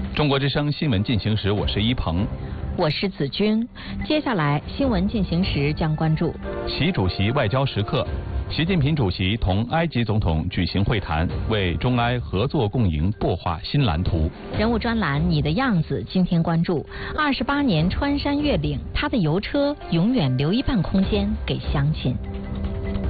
中国之声新闻进行时，我是一鹏， 我是子君。接下来新闻进行时将关注习主席外交时刻。习近平主席同埃及总统举行会谈，为中埃合作共赢擘画新蓝图。 人物专栏你的样子，今天关注28年穿山越岭，他的油车永远留一半空间给乡亲。